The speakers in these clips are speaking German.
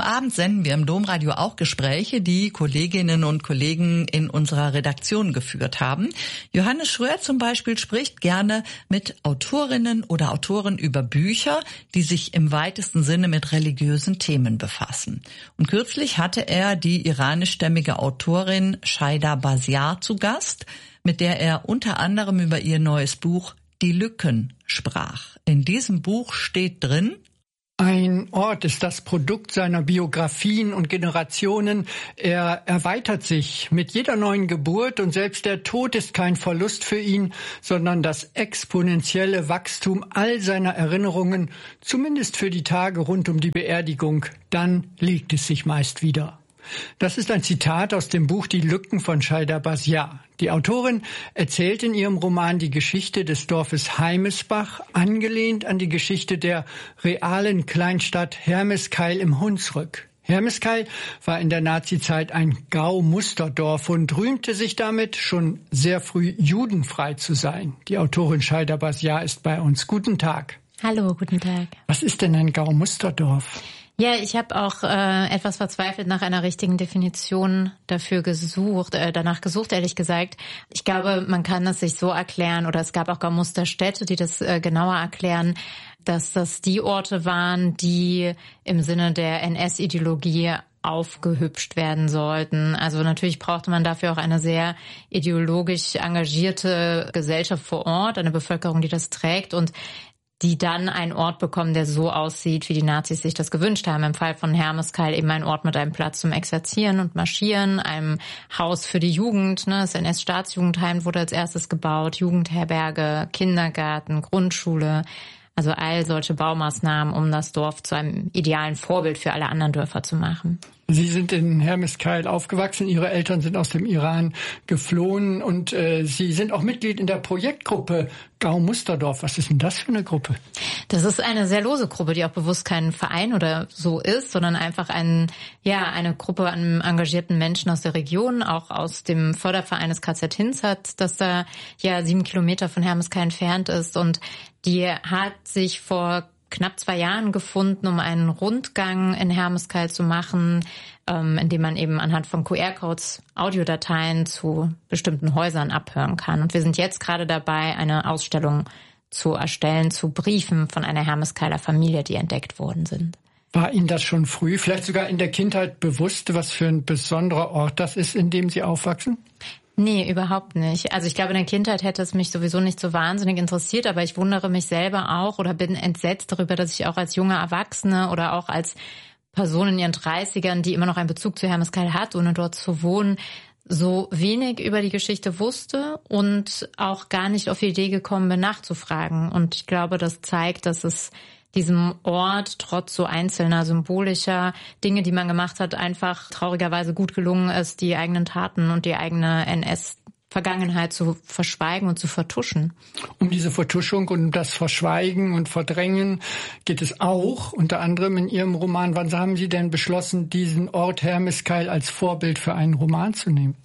Abend senden wir im Domradio auch Gespräche, die Kolleginnen und Kollegen in unserer Redaktion geführt haben. Johannes Schröer zum Beispiel spricht gerne mit Autorinnen oder Autoren über Bücher, die sich im weitesten Sinne mit religiösen Themen befassen. Und kürzlich hatte er die iranischstämmige Autorin Shaida Basiar zu Gast, mit der er unter anderem über ihr neues Buch Die Lücken sprach. In diesem Buch steht drin: Ein Ort ist das Produkt seiner Biografien und Generationen. Er erweitert sich mit jeder neuen Geburt und selbst der Tod ist kein Verlust für ihn, sondern das exponentielle Wachstum all seiner Erinnerungen, zumindest für die Tage rund um die Beerdigung. Dann legt es sich meist wieder. Das ist ein Zitat aus dem Buch Die Lücken von Shaida Basiar. Die Autorin erzählt in ihrem Roman die Geschichte des Dorfes Heimesbach, angelehnt an die Geschichte der realen Kleinstadt Hermeskeil im Hunsrück. Hermeskeil war in der Nazizeit ein Grau-Musterdorf und rühmte sich damit, schon sehr früh judenfrei zu sein. Die Autorin Shaida Basiar ist bei uns. Guten Tag. Hallo, guten Tag. Was ist denn ein Grau-Musterdorf? Ja, ich habe auch etwas verzweifelt nach einer richtigen Definition danach gesucht, ehrlich gesagt. Ich glaube, man kann es sich so erklären, oder es gab auch Musterstädte, die das genauer erklären, dass das die Orte waren, die im Sinne der NS-Ideologie aufgehübscht werden sollten. Also natürlich brauchte man dafür auch eine sehr ideologisch engagierte Gesellschaft vor Ort, eine Bevölkerung, die das trägt und die dann einen Ort bekommen, der so aussieht, wie die Nazis sich das gewünscht haben. Im Fall von Hermeskeil eben ein Ort mit einem Platz zum Exerzieren und Marschieren, einem Haus für die Jugend. Das NS-Staatsjugendheim wurde als erstes gebaut, Jugendherberge, Kindergarten, Grundschule. Also all solche Baumaßnahmen, um das Dorf zu einem idealen Vorbild für alle anderen Dörfer zu machen. Sie sind in Hermeskeil aufgewachsen, Ihre Eltern sind aus dem Iran geflohen und Sie sind auch Mitglied in der Projektgruppe Grau-Musterdorf. Was ist denn das für eine Gruppe? Das ist eine sehr lose Gruppe, die auch bewusst kein Verein oder so ist, sondern einfach eine Gruppe an engagierten Menschen aus der Region, auch aus dem Förderverein des KZ Hinzert, das da 7 Kilometer von Hermeskeil entfernt ist. Und die hat sich vor knapp 2 Jahren gefunden, um einen Rundgang in Hermeskeil zu machen, indem man eben anhand von QR-Codes Audiodateien zu bestimmten Häusern abhören kann. Und wir sind jetzt gerade dabei, eine Ausstellung zu erstellen zu Briefen von einer Hermeskeiler Familie, die entdeckt worden sind. War Ihnen das schon früh, vielleicht sogar in der Kindheit bewusst, was für ein besonderer Ort das ist, in dem Sie aufwachsen? Nee, überhaupt nicht. Also ich glaube, in der Kindheit hätte es mich sowieso nicht so wahnsinnig interessiert, aber ich wundere mich selber auch oder bin entsetzt darüber, dass ich auch als junge Erwachsene oder auch als Person in ihren 30ern, die immer noch einen Bezug zu Hermeskeil hat, ohne dort zu wohnen, so wenig über die Geschichte wusste und auch gar nicht auf die Idee gekommen bin, nachzufragen. Und ich glaube, das zeigt, dass es diesem Ort trotz so einzelner symbolischer Dinge, die man gemacht hat, einfach traurigerweise gut gelungen ist, die eigenen Taten und die eigene NS-Vergangenheit zu verschweigen und zu vertuschen. Um diese Vertuschung und das Verschweigen und Verdrängen geht es auch, unter anderem in Ihrem Roman. Wann haben Sie denn beschlossen, diesen Ort Hermeskeil als Vorbild für einen Roman zu nehmen?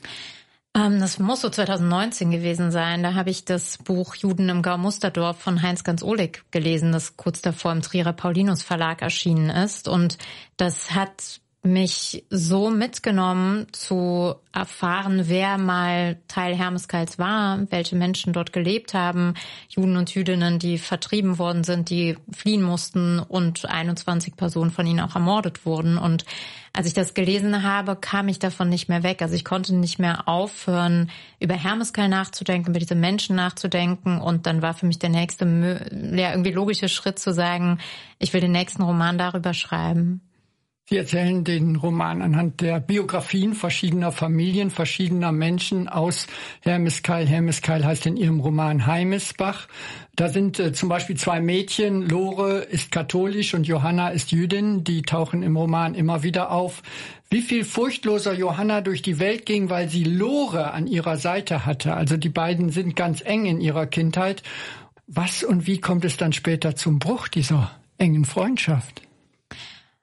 Das muss so 2019 gewesen sein. Da habe ich das Buch Juden im Grau-Musterdorf von Heinz Ganz-Ohlig gelesen, das kurz davor im Trierer Paulinus Verlag erschienen ist. Und das hat mich so mitgenommen, zu erfahren, wer mal Teil Hermeskeils war, welche Menschen dort gelebt haben, Juden und Jüdinnen, die vertrieben worden sind, die fliehen mussten und 21 Personen von ihnen auch ermordet wurden. Und als ich das gelesen habe, kam ich davon nicht mehr weg. Also ich konnte nicht mehr aufhören, über Hermeskeil nachzudenken, über diese Menschen nachzudenken. Und dann war für mich der nächste, irgendwie logische Schritt zu sagen, ich will den nächsten Roman darüber schreiben. Sie erzählen den Roman anhand der Biografien verschiedener Familien, verschiedener Menschen aus Hermeskeil. Hermeskeil heißt in Ihrem Roman Heimesbach. Da sind zum Beispiel 2 Mädchen. Lore ist katholisch und Johanna ist Jüdin. Die tauchen im Roman immer wieder auf. Wie viel furchtloser Johanna durch die Welt ging, weil sie Lore an ihrer Seite hatte. Also die beiden sind ganz eng in ihrer Kindheit. Was und wie kommt es dann später zum Bruch dieser engen Freundschaft?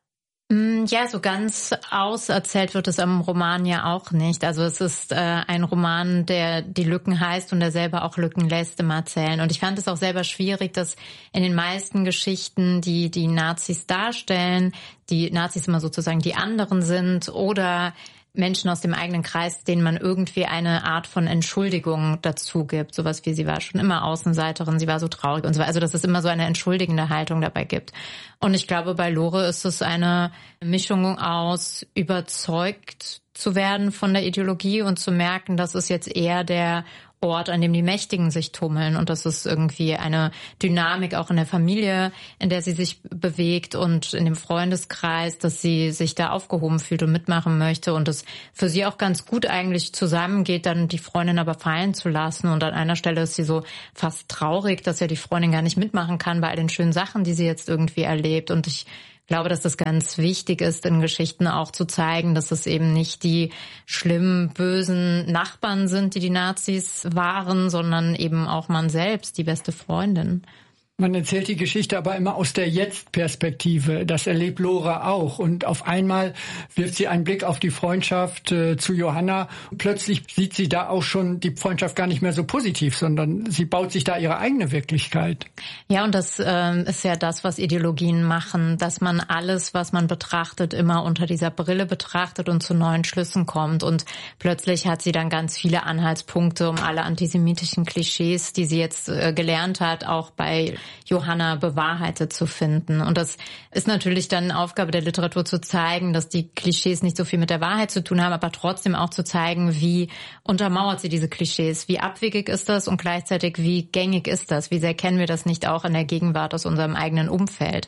Ja, so ganz auserzählt wird es am Roman ja auch nicht. Also es ist ein Roman, der die Lücken heißt und der selber auch Lücken lässt im Erzählen. Und ich fand es auch selber schwierig, dass in den meisten Geschichten, die die Nazis darstellen, die Nazis immer sozusagen die anderen sind oder Menschen aus dem eigenen Kreis, denen man irgendwie eine Art von Entschuldigung dazu gibt. Sowas wie, sie war schon immer Außenseiterin, sie war so traurig und so weiter. Also, dass es immer so eine entschuldigende Haltung dabei gibt. Und ich glaube, bei Lore ist es eine Mischung aus überzeugt zu werden von der Ideologie und zu merken, das ist jetzt eher der Ort, an dem die Mächtigen sich tummeln. Und das ist irgendwie eine Dynamik auch in der Familie, in der sie sich bewegt und in dem Freundeskreis, dass sie sich da aufgehoben fühlt und mitmachen möchte. Und es für sie auch ganz gut eigentlich zusammengeht, dann die Freundin aber fallen zu lassen. Und an einer Stelle ist sie so fast traurig, dass ja die Freundin gar nicht mitmachen kann bei all den schönen Sachen, die sie jetzt irgendwie erlebt. Und ich glaube, dass das ganz wichtig ist, in Geschichten auch zu zeigen, dass es eben nicht die schlimmen, bösen Nachbarn sind, die Nazis waren, sondern eben auch man selbst, die beste Freundin. Man erzählt die Geschichte aber immer aus der Jetzt-Perspektive. Das erlebt Lore auch. Und auf einmal wirft sie einen Blick auf die Freundschaft zu Johanna. Plötzlich sieht sie da auch schon die Freundschaft gar nicht mehr so positiv, sondern sie baut sich da ihre eigene Wirklichkeit. Ja, und das ist ja das, was Ideologien machen, dass man alles, was man betrachtet, immer unter dieser Brille betrachtet und zu neuen Schlüssen kommt. Und plötzlich hat sie dann ganz viele Anhaltspunkte, um alle antisemitischen Klischees, die sie jetzt gelernt hat, auch bei Johanna bewahrheitet zu finden. Und das ist natürlich dann Aufgabe der Literatur zu zeigen, dass die Klischees nicht so viel mit der Wahrheit zu tun haben, aber trotzdem auch zu zeigen, wie untermauert sie diese Klischees, wie abwegig ist das und gleichzeitig wie gängig ist das, wie sehr kennen wir das nicht auch in der Gegenwart aus unserem eigenen Umfeld.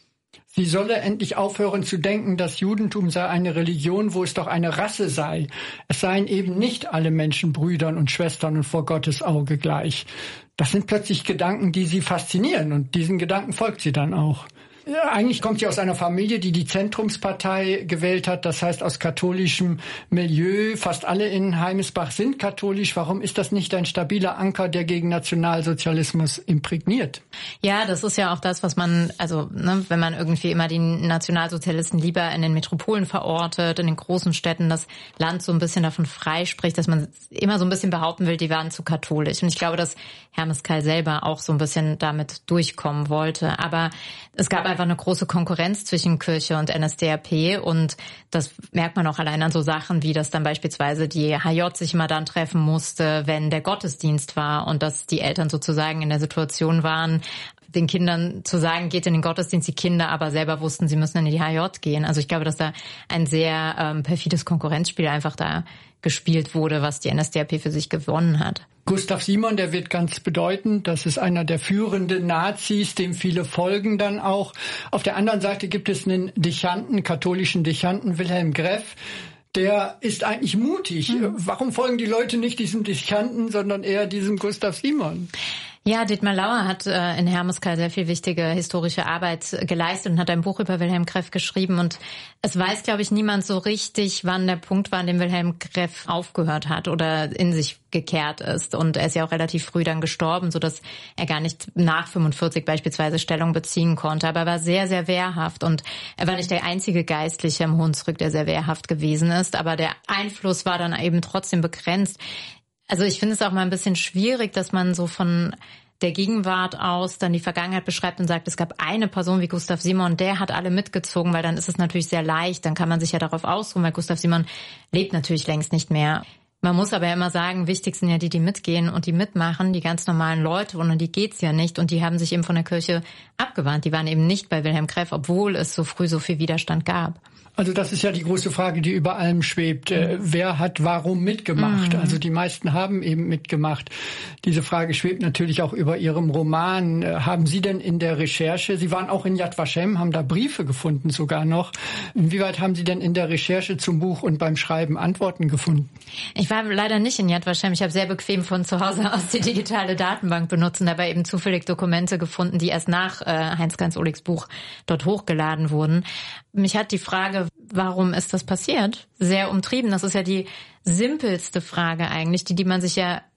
Sie solle endlich aufhören zu denken, das Judentum sei eine Religion, wo es doch eine Rasse sei. Es seien eben nicht alle Menschen Brüdern und Schwestern und vor Gottes Auge gleich. Das sind plötzlich Gedanken, die sie faszinieren, und diesen Gedanken folgt sie dann auch. Ja, eigentlich kommt sie aus einer Familie, die die Zentrumspartei gewählt hat, das heißt aus katholischem Milieu. Fast alle in Heimesbach sind katholisch. Warum ist das nicht ein stabiler Anker, der gegen Nationalsozialismus imprägniert? Ja, das ist ja auch das, was man, wenn man irgendwie immer die Nationalsozialisten lieber in den Metropolen verortet, in den großen Städten, das Land so ein bisschen davon freispricht, dass man immer so ein bisschen behaupten will, die waren zu katholisch. Und ich glaube, dass Hermes Keil selber auch so ein bisschen damit durchkommen wollte. Aber es gab einfach eine große Konkurrenz zwischen Kirche und NSDAP, und das merkt man auch allein an so Sachen wie, dass dann beispielsweise die HJ sich immer dann treffen musste, wenn der Gottesdienst war, und dass die Eltern sozusagen in der Situation waren, den Kindern zu sagen, geht in den Gottesdienst, die Kinder aber selber wussten, sie müssen in die HJ gehen. Also ich glaube, dass da ein sehr perfides Konkurrenzspiel einfach da gespielt wurde, was die NSDAP für sich gewonnen hat. Gustav Simon, der wird ganz bedeutend. Das ist einer der führenden Nazis, dem viele folgen dann auch. Auf der anderen Seite gibt es einen Dechanten, katholischen Dechanten, Wilhelm Greff. Der ist eigentlich mutig. Warum folgen die Leute nicht diesem Dechanten, sondern eher diesem Gustav Simon? Ja, Dietmar Lauer hat in Hermes Keil sehr viel wichtige historische Arbeit geleistet und hat ein Buch über Wilhelm Greff geschrieben. Und es weiß, glaube ich, niemand so richtig, wann der Punkt war, an dem Wilhelm Greff aufgehört hat oder in sich gekehrt ist. Und er ist ja auch relativ früh dann gestorben, sodass er gar nicht nach 45 beispielsweise Stellung beziehen konnte. Aber er war sehr, sehr wehrhaft. Und er war nicht der einzige Geistliche im Hunsrück, der sehr wehrhaft gewesen ist. Aber der Einfluss war dann eben trotzdem begrenzt. Also ich finde es auch mal ein bisschen schwierig, dass man so von der Gegenwart aus dann die Vergangenheit beschreibt und sagt, es gab eine Person wie Gustav Simon, der hat alle mitgezogen, weil dann ist es natürlich sehr leicht, dann kann man sich ja darauf ausruhen, weil Gustav Simon lebt natürlich längst nicht mehr. Man muss aber ja immer sagen, wichtig sind ja die mitgehen und die mitmachen, die ganz normalen Leute, ohne die geht's ja nicht, und die haben sich eben von der Kirche abgewandt. Die waren eben nicht bei Wilhelm Greff, obwohl es so früh so viel Widerstand gab. Also das ist ja die große Frage, die über allem schwebt. Wer hat warum mitgemacht? Also die meisten haben eben mitgemacht. Diese Frage schwebt natürlich auch über Ihrem Roman. Haben Sie denn in der Recherche, Sie waren auch in Yad Vashem, haben da Briefe gefunden sogar noch. Inwieweit haben Sie denn in der Recherche zum Buch und beim Schreiben Antworten gefunden? Ich war leider nicht in Yad Vashem. Ich habe sehr bequem von zu Hause aus die digitale Datenbank benutzt und dabei eben zufällig Dokumente gefunden, die erst nach Heinz-Ganz Ohligs Buch dort hochgeladen wurden. Mich hat die Frage, warum ist das passiert, sehr umtrieben. Das ist ja die simpelste Frage eigentlich, die man sich ja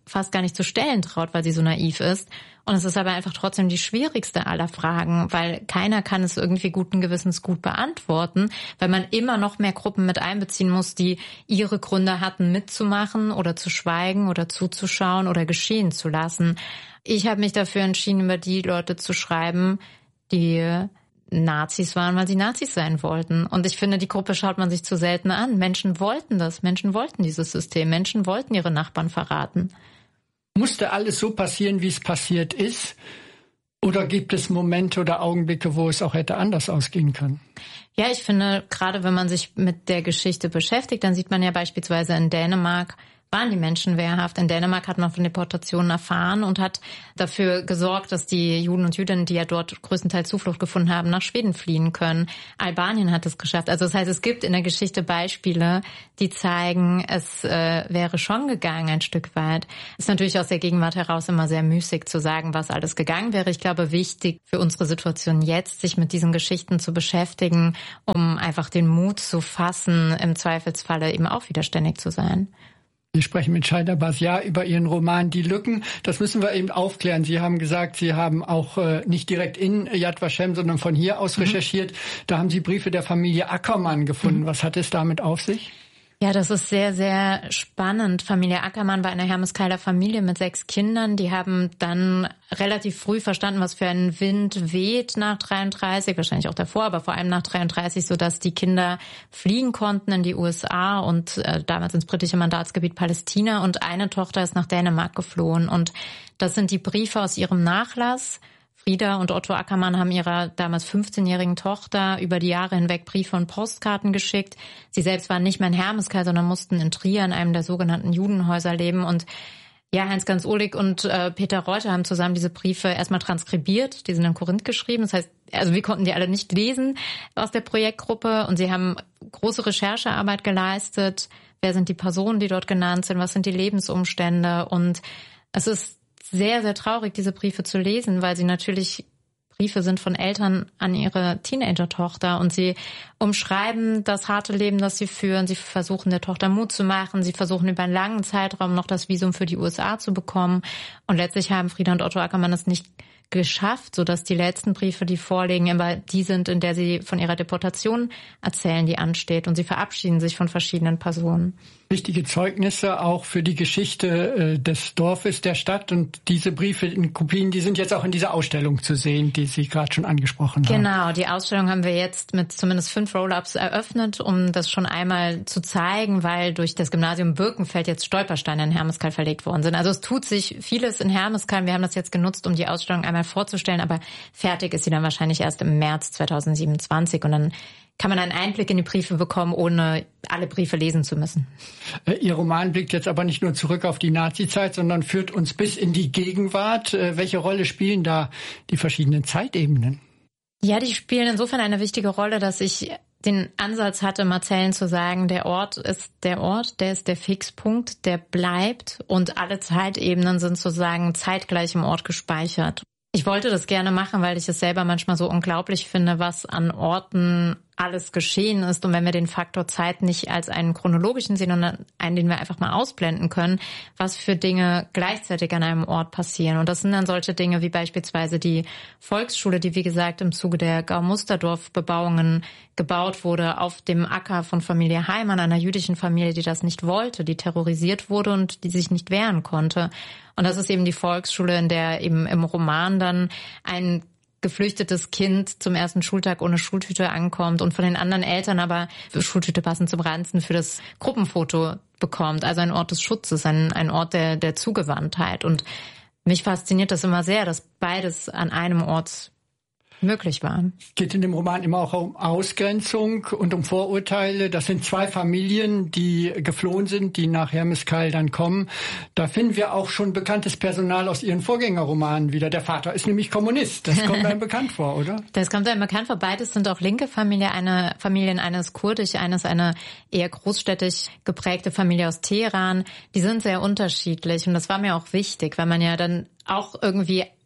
fast gar nicht zu stellen traut, weil sie so naiv ist. Und es ist aber einfach trotzdem die schwierigste aller Fragen, weil keiner kann es irgendwie guten Gewissens gut beantworten, weil man immer noch mehr Gruppen mit einbeziehen muss, die ihre Gründe hatten, mitzumachen oder zu schweigen oder zuzuschauen oder geschehen zu lassen. Ich habe mich dafür entschieden, über die Leute zu schreiben, die Nazis waren, weil sie Nazis sein wollten. Und ich finde, die Gruppe schaut man sich zu selten an. Menschen wollten das. Menschen wollten dieses System. Menschen wollten ihre Nachbarn verraten. Musste alles so passieren, wie es passiert ist? Oder gibt es Momente oder Augenblicke, wo es auch hätte anders ausgehen können? Ja, ich finde, gerade wenn man sich mit der Geschichte beschäftigt, dann sieht man ja beispielsweise in Dänemark, waren die Menschen wehrhaft. In Dänemark hat man von Deportationen erfahren und hat dafür gesorgt, dass die Juden und Jüdinnen, die ja dort größtenteils Zuflucht gefunden haben, nach Schweden fliehen können. Albanien hat es geschafft. Also das heißt, es gibt in der Geschichte Beispiele, die zeigen, es wäre schon gegangen ein Stück weit. Ist natürlich aus der Gegenwart heraus immer sehr müßig zu sagen, was alles gegangen wäre. Ich glaube, wichtig für unsere Situation jetzt, sich mit diesen Geschichten zu beschäftigen, um einfach den Mut zu fassen, im Zweifelsfalle eben auch widerständig zu sein. Wir sprechen mit Shaida Baziar über Ihren Roman Die Lücken. Das müssen wir eben aufklären. Sie haben gesagt, Sie haben auch nicht direkt in Yad Vashem, sondern von hier aus recherchiert. Da haben Sie Briefe der Familie Ackermann gefunden. Was hat es damit auf sich? Ja, das ist sehr, sehr spannend. Familie Ackermann war eine Hermeskeiler Familie mit 6 Kindern. Die haben dann relativ früh verstanden, was für ein Wind weht nach 33, wahrscheinlich auch davor, aber vor allem nach 33, sodass die Kinder fliehen konnten in die USA und damals ins britische Mandatsgebiet Palästina. Und eine Tochter ist nach Dänemark geflohen. Und das sind die Briefe aus ihrem Nachlass. Frieda und Otto Ackermann haben ihrer damals 15-jährigen Tochter über die Jahre hinweg Briefe und Postkarten geschickt. Sie selbst waren nicht mehr in Hermeskeil, sondern mussten in Trier in einem der sogenannten Judenhäuser leben. Und ja, Heinz-Gans Uhlig und Peter Reuter haben zusammen diese Briefe erstmal transkribiert. Die sind in Korinth geschrieben. Das heißt, also wir konnten die alle nicht lesen aus der Projektgruppe. Und sie haben große Recherchearbeit geleistet. Wer sind die Personen, die dort genannt sind? Was sind die Lebensumstände? Und es ist sehr, sehr traurig, diese Briefe zu lesen, weil sie natürlich Briefe sind von Eltern an ihre Teenager-Tochter und sie umschreiben das harte Leben, das sie führen. Sie versuchen der Tochter Mut zu machen. Sie versuchen über einen langen Zeitraum noch das Visum für die USA zu bekommen. Und letztlich haben Frieda und Otto Ackermann es nicht geschafft, sodass die letzten Briefe, die vorliegen, immer die sind, in der sie von ihrer Deportation erzählen, die ansteht. Und sie verabschieden sich von verschiedenen Personen. Wichtige Zeugnisse auch für die Geschichte des Dorfes, der Stadt. Und diese Briefe in Kopien, die sind jetzt auch in dieser Ausstellung zu sehen, die Sie gerade schon angesprochen haben. Genau, die Ausstellung haben wir jetzt mit zumindest 5 Roll-Ups eröffnet, um das schon einmal zu zeigen, weil durch das Gymnasium Birkenfeld jetzt Stolpersteine in Hermeskeil verlegt worden sind. Also es tut sich vieles in Hermeskeil. Wir haben das jetzt genutzt, um die Ausstellung einmal vorzustellen, aber fertig ist sie dann wahrscheinlich erst im März 2027 und dann kann man einen Einblick in die Briefe bekommen, ohne alle Briefe lesen zu müssen. Ihr Roman blickt jetzt aber nicht nur zurück auf die Nazizeit, sondern führt uns bis in die Gegenwart. Welche Rolle spielen da die verschiedenen Zeitebenen? Ja, die spielen insofern eine wichtige Rolle, dass ich den Ansatz hatte, Marcellen zu sagen, der Ort, der ist der Fixpunkt, der bleibt und alle Zeitebenen sind sozusagen zeitgleich im Ort gespeichert. Ich wollte das gerne machen, weil ich es selber manchmal so unglaublich finde, was an Orten alles geschehen ist. Und wenn wir den Faktor Zeit nicht als einen chronologischen sehen, sondern einen, den wir einfach mal ausblenden können, was für Dinge gleichzeitig an einem Ort passieren. Und das sind dann solche Dinge wie beispielsweise die Volksschule, die wie gesagt im Zuge der Gau-Musterdorf-Bebauungen gebaut wurde auf dem Acker von Familie Heimann, einer jüdischen Familie, die das nicht wollte, die terrorisiert wurde und die sich nicht wehren konnte. Und das ist eben die Volksschule, in der eben im Roman dann ein geflüchtetes Kind zum ersten Schultag ohne Schultüte ankommt und von den anderen Eltern aber Schultüte passend zum Ranzen für das Gruppenfoto bekommt. Also ein Ort des Schutzes, ein Ort der Zugewandtheit. Und mich fasziniert das immer sehr, dass beides an einem Ort möglich war. Es geht in dem Roman immer auch um Ausgrenzung und um Vorurteile. Das sind 2 Familien, die geflohen sind, die nach Hermeskeil dann kommen. Da finden wir auch schon bekanntes Personal aus Ihren Vorgängerromanen wieder. Der Vater ist nämlich Kommunist. Das kommt einem bekannt vor, oder? Das kommt einem bekannt vor. Beides sind auch linke Familien. Eine ist kurdisch, eine ist eine eher großstädtisch geprägte Familie aus Teheran. Die sind sehr unterschiedlich und das war mir auch wichtig, weil man ja dann auch irgendwie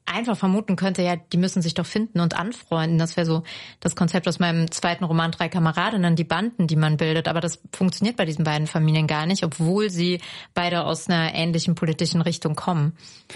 einfach vermuten könnte, ja, die müssen sich doch finden und anfreunden. Das wäre so das Konzept aus meinem zweiten Roman 3 Kameradinnen, die Banden, die man bildet. Aber das funktioniert bei diesen beiden Familien gar nicht, obwohl sie beide aus einer ähnlichen politischen Richtung kommen.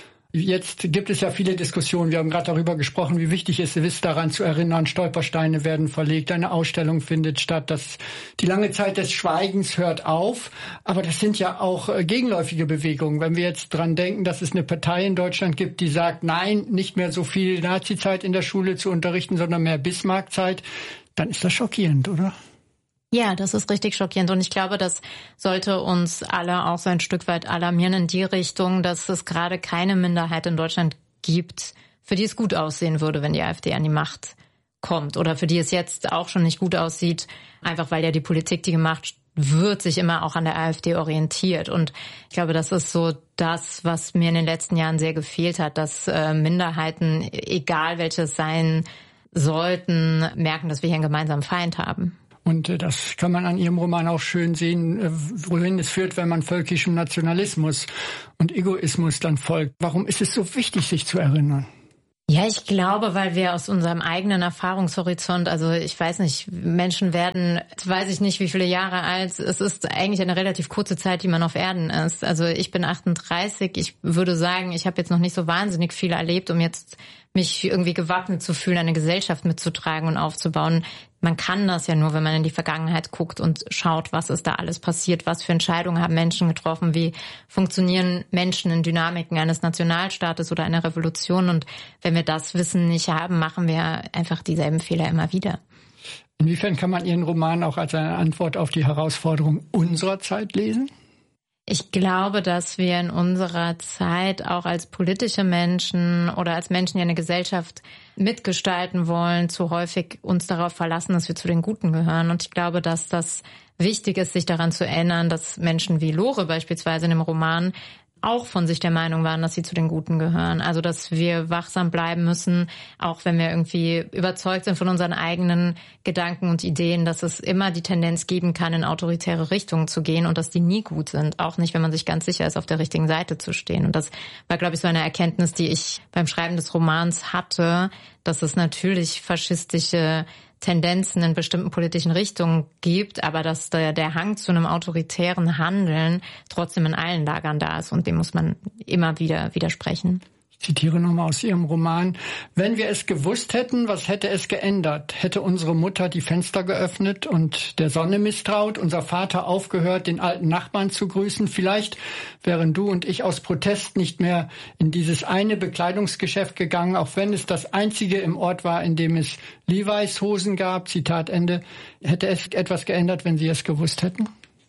Jetzt gibt es ja viele Diskussionen. Wir haben gerade darüber gesprochen, wie wichtig es ist, daran zu erinnern. Stolpersteine werden verlegt, eine Ausstellung findet statt. Die lange Zeit des Schweigens hört auf. Aber das sind ja auch gegenläufige Bewegungen. Wenn wir jetzt dran denken, dass es eine Partei in Deutschland gibt, die sagt, nein, nicht mehr so viel Nazizeit in der Schule zu unterrichten, sondern mehr Bismarckzeit, dann ist das schockierend, oder? Ja, das ist richtig schockierend und ich glaube, das sollte uns alle auch so ein Stück weit alarmieren in die Richtung, dass es gerade keine Minderheit in Deutschland gibt, für die es gut aussehen würde, wenn die AfD an die Macht kommt oder für die es jetzt auch schon nicht gut aussieht, einfach weil ja die Politik, die gemacht wird, sich immer auch an der AfD orientiert und ich glaube, das ist so das, was mir in den letzten Jahren sehr gefehlt hat, dass Minderheiten, egal welches sein sollten, merken, dass wir hier einen gemeinsamen Feind haben. Und das kann man an Ihrem Roman auch schön sehen, wohin es führt, wenn man völkischem Nationalismus und Egoismus dann folgt. Warum ist es so wichtig, sich zu erinnern? Ja, ich glaube, weil wir aus unserem eigenen Erfahrungshorizont, also ich weiß nicht, Menschen werden, weiß ich nicht, wie viele Jahre alt. Es ist eigentlich eine relativ kurze Zeit, die man auf Erden ist. Also ich bin 38. Ich würde sagen, ich habe jetzt noch nicht so wahnsinnig viel erlebt, um jetzt mich irgendwie gewappnet zu fühlen, eine Gesellschaft mitzutragen und aufzubauen. Man kann das ja nur, wenn man in die Vergangenheit guckt und schaut, was ist da alles passiert, was für Entscheidungen haben Menschen getroffen, wie funktionieren Menschen in Dynamiken eines Nationalstaates oder einer Revolution. Und wenn wir das Wissen nicht haben, machen wir einfach dieselben Fehler immer wieder. Inwiefern kann man Ihren Roman auch als eine Antwort auf die Herausforderung unserer Zeit lesen? Ich glaube, dass wir in unserer Zeit auch als politische Menschen oder als Menschen, die eine Gesellschaft mitgestalten wollen, zu häufig uns darauf verlassen, dass wir zu den Guten gehören. Und ich glaube, dass das wichtig ist, sich daran zu erinnern, dass Menschen wie Lore beispielsweise in dem Roman auch von sich der Meinung waren, dass sie zu den Guten gehören. Also, dass wir wachsam bleiben müssen, auch wenn wir irgendwie überzeugt sind von unseren eigenen Gedanken und Ideen, dass es immer die Tendenz geben kann, in autoritäre Richtungen zu gehen und dass die nie gut sind. Auch nicht, wenn man sich ganz sicher ist, auf der richtigen Seite zu stehen. Und das war, glaube ich, so eine Erkenntnis, die ich beim Schreiben des Romans hatte, dass es natürlich faschistische Tendenzen in bestimmten politischen Richtungen gibt, aber dass der Hang zu einem autoritären Handeln trotzdem in allen Lagern da ist und dem muss man immer wieder widersprechen. Ich zitiere nochmal aus Ihrem Roman. Wenn wir es gewusst hätten, was hätte es geändert? Hätte unsere Mutter die Fenster geöffnet und der Sonne misstraut, unser Vater aufgehört, den alten Nachbarn zu grüßen? Vielleicht wären du und ich aus Protest nicht mehr in dieses eine Bekleidungsgeschäft gegangen, auch wenn es das einzige im Ort war, in dem es Levi's Hosen gab. Zitat Ende. Hätte es etwas geändert, wenn Sie es gewusst hätten?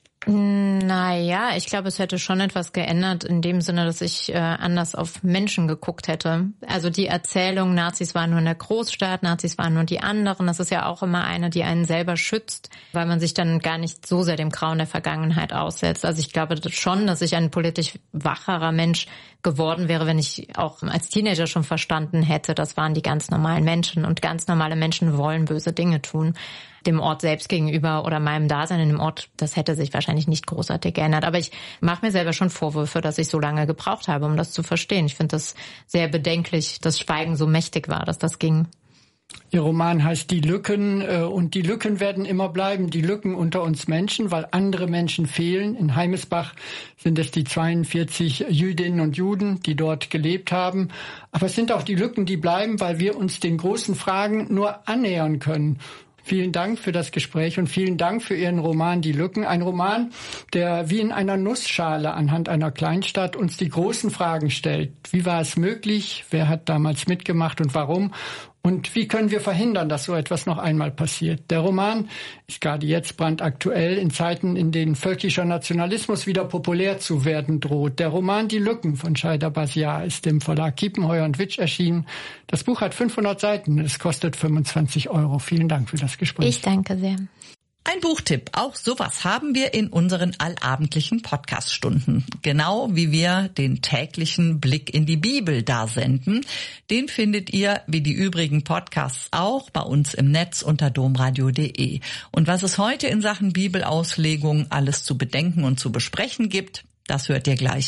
Naja, ich glaube, es hätte schon etwas geändert in dem Sinne, dass ich anders auf Menschen geguckt hätte. Also die Erzählung, Nazis waren nur in der Großstadt, Nazis waren nur die anderen, das ist ja auch immer eine, die einen selber schützt, weil man sich dann gar nicht so sehr dem Grauen der Vergangenheit aussetzt. Also ich glaube schon, dass ich ein politisch wacherer Mensch geworden wäre, wenn ich auch als Teenager schon verstanden hätte, das waren die ganz normalen Menschen und ganz normale Menschen wollen böse Dinge tun. Dem Ort selbst gegenüber oder meinem Dasein in dem Ort, das hätte sich wahrscheinlich nicht großartig geändert. Aber ich mache mir selber schon Vorwürfe, dass ich so lange gebraucht habe, um das zu verstehen. Ich finde das sehr bedenklich, dass Schweigen so mächtig war, dass das ging. Ihr Roman heißt Die Lücken und die Lücken werden immer bleiben, die Lücken unter uns Menschen, weil andere Menschen fehlen. In Heimesbach sind es die 42 Jüdinnen und Juden, die dort gelebt haben. Aber es sind auch die Lücken, die bleiben, weil wir uns den großen Fragen nur annähern können. Vielen Dank für das Gespräch und vielen Dank für Ihren Roman Die Lücken. Ein Roman, der wie in einer Nussschale anhand einer Kleinstadt uns die großen Fragen stellt. Wie war es möglich? Wer hat damals mitgemacht und warum? Und wie können wir verhindern, dass so etwas noch einmal passiert? Der Roman ist gerade jetzt brandaktuell in Zeiten, in denen völkischer Nationalismus wieder populär zu werden droht. Der Roman Die Lücken von Shaida Basiar ist im Verlag Kiepenheuer & Witsch erschienen. Das Buch hat 500 Seiten. Es kostet 25 €. Vielen Dank für das Gespräch. Ich danke sehr. Ein Buchtipp, auch sowas haben wir in unseren allabendlichen Podcast-Stunden. Genau wie wir den täglichen Blick in die Bibel da senden. Den findet ihr, wie die übrigen Podcasts auch, bei uns im Netz unter domradio.de. Und was es heute in Sachen Bibelauslegung alles zu bedenken und zu besprechen gibt, das hört ihr gleich